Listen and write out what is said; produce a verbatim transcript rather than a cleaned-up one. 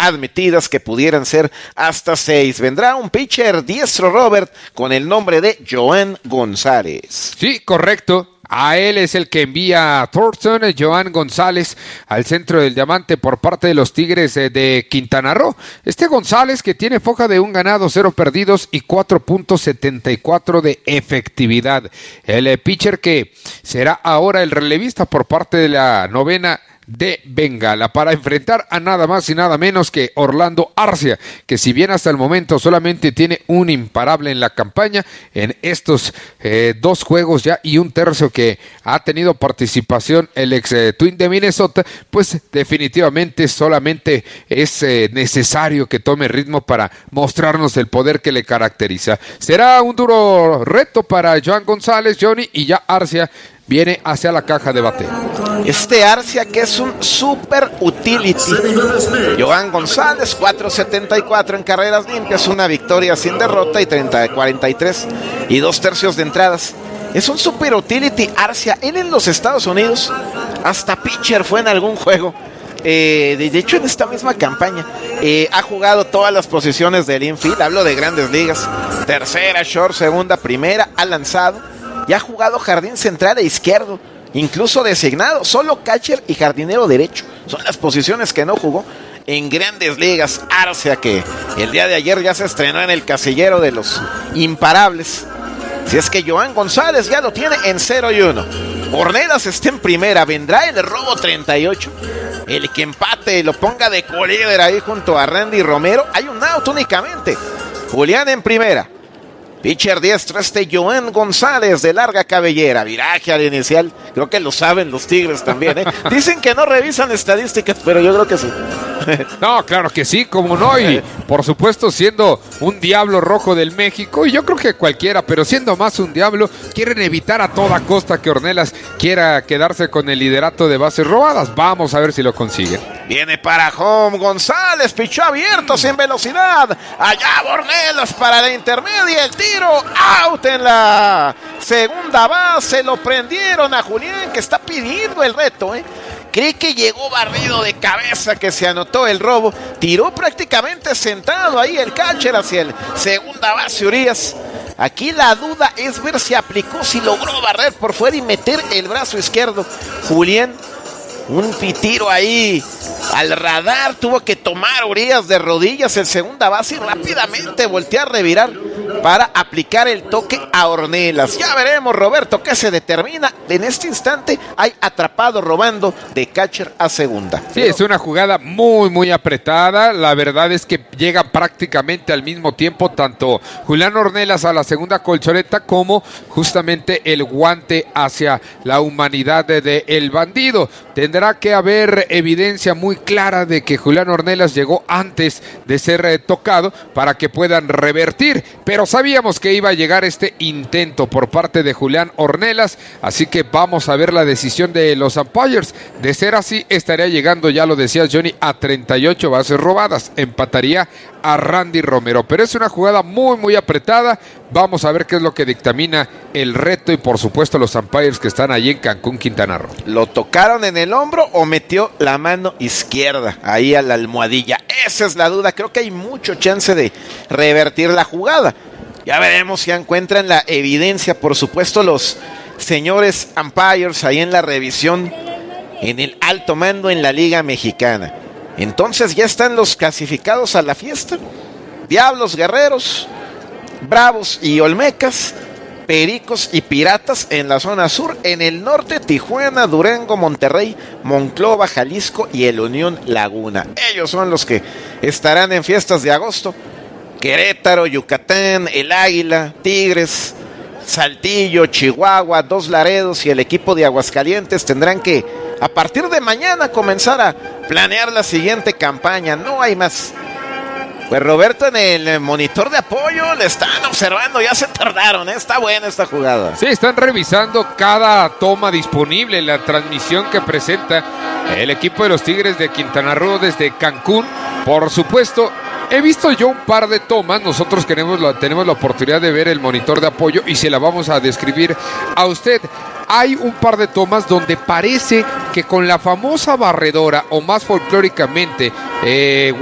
admitidas que pudieran ser hasta seis. Vendrá un pitcher diestro, Robert, con el nombre de Joan González. Sí, correcto. A él es el que envía a Thornton, Joan González, al centro del diamante por parte de los Tigres de Quintana Roo. Este González que tiene foja de un ganado, cero perdidos y cuatro punto setenta y cuatro de efectividad. El pitcher que será ahora el relevista por parte de la novena de Bengala para enfrentar a nada más y nada menos que Orlando Arcia, que si bien hasta el momento solamente tiene un imparable en la campaña, en estos eh, dos juegos ya y un tercio que ha tenido participación el ex eh, Twin de Minnesota, pues definitivamente solamente es eh, necesario que tome ritmo para mostrarnos el poder que le caracteriza. Será un duro reto para Joan González, Johnny, y ya Arcia viene hacia la caja de bateo. Este Arcia que es un super utility. Joan González, cuatro setenta y cuatro en carreras limpias, una victoria sin derrota y treinta cuarenta y tres y dos tercios de entradas. Es un super utility Arcia. Él en los Estados Unidos hasta pitcher fue en algún juego. Eh, de, de hecho en esta misma campaña eh, ha jugado todas las posiciones del infield. Hablo de grandes ligas. Tercera, short, segunda, primera. Ha lanzado y ha jugado jardín central e izquierdo, incluso designado. Solo catcher y jardinero derecho son las posiciones que no jugó en grandes ligas. Arcia, que el día de ayer ya se estrenó en el casillero de los imparables. Si es que Joan González ya lo tiene en cero y uno. Ornelas está en primera. Vendrá el robo treinta y ocho. El que empate y lo ponga de colíder ahí junto a Randy Romero. Hay un out únicamente. Julián en primera. Pitcher diestro este Joan González de larga cabellera, viraje al inicial, creo que lo saben los Tigres también, ¿eh? Dicen que no revisan estadísticas, pero yo creo que sí. No, claro que sí, como no, y por supuesto siendo un diablo rojo del México, y yo creo que cualquiera, pero siendo más un diablo, quieren evitar a toda costa que Ornelas quiera quedarse con el liderato de bases robadas. Vamos a ver si lo consiguen. Viene para home González, pichó abierto sin velocidad, allá Ornelas para la intermedia, el tiro, out en la segunda base, lo prendieron a Julián que está pidiendo el reto, ¿eh? Cree que llegó barrido de cabeza, que se anotó el robo, tiró prácticamente sentado ahí el catcher hacia el segunda base Urias. Aquí la duda es ver si aplicó, si logró barrer por fuera y meter el brazo izquierdo. Julián, un tiro ahí al radar, tuvo que tomar Urias de rodillas el segunda base y rápidamente voltear a revirar para aplicar el toque a Ornelas. Ya veremos, Roberto, qué se determina. En este instante hay atrapado robando de catcher a segunda. Sí, es una jugada muy, muy apretada. La verdad es que llega prácticamente al mismo tiempo tanto Julián Ornelas a la segunda colchoneta como justamente el guante hacia la humanidad de, de el bandido. Tendrá que haber evidencia muy clara de que Julián Ornelas llegó antes de ser eh, tocado para que puedan revertir, pero sabíamos que iba a llegar este intento por parte de Julián Ornelas, así que vamos a ver la decisión de los umpires. De ser así, estaría llegando, ya lo decía Johnny, a treinta y ocho bases robadas, empataría a Randy Romero, pero es una jugada muy muy apretada. Vamos a ver qué es lo que dictamina el reto y por supuesto los umpires que están allí en Cancún, Quintana Roo. ¿Lo tocaron en el hombro o metió la mano izquierda ahí a la almohadilla? Esa es la duda. Creo que hay mucho chance de revertir la jugada. Ya veremos si encuentran la evidencia, por supuesto, los señores umpires ahí en la revisión en el alto mando en la Liga Mexicana. Entonces ya están los clasificados a la fiesta. Diablos, Guerreros, Bravos y Olmecas, Pericos y Piratas en la zona sur. En el norte, Tijuana, Durango, Monterrey, Monclova, Jalisco y el Unión Laguna. Ellos son los que estarán en fiestas de agosto. Querétaro, Yucatán, el Águila, Tigres, Saltillo, Chihuahua, Dos Laredos y el equipo de Aguascalientes tendrán que, a partir de mañana, comenzar a planear la siguiente campaña. No hay más. Pues Roberto, en el monitor de apoyo le están observando, ya se tardaron, ¿eh? Está buena esta jugada. Sí, están revisando cada toma disponible, la transmisión que presenta el equipo de los Tigres de Quintana Roo desde Cancún. Por supuesto, he visto yo un par de tomas, nosotros queremos la, tenemos la oportunidad de ver el monitor de apoyo y se la vamos a describir a usted. Hay un par de tomas donde parece que con la famosa barredora, o más folclóricamente, eh,